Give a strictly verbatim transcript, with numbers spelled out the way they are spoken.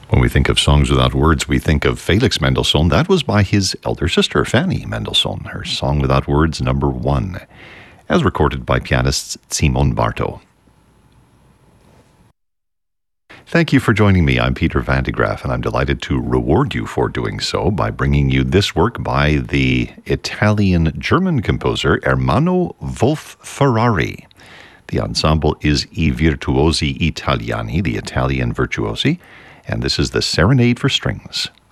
When we think of songs without words, we think of Felix Mendelssohn. That was by his elder sister, Fanny Mendelssohn, her Song Without Words number one, as recorded by pianist Simon Barto. Thank you for joining me. I'm Peter Van de Graaff, and I'm delighted to reward you for doing so by bringing you this work by the Italian-German composer Ermanno Wolf Ferrari. The ensemble is I Virtuosi Italiani, the Italian virtuosi, and this is the Serenade for Strings.